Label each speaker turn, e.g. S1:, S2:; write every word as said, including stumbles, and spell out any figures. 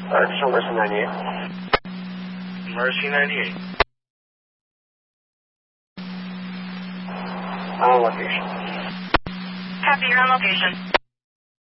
S1: Uh, just on Mercy ninety-eight.
S2: Mercy ninety-eight.
S1: On location.
S3: Copy, you're on location.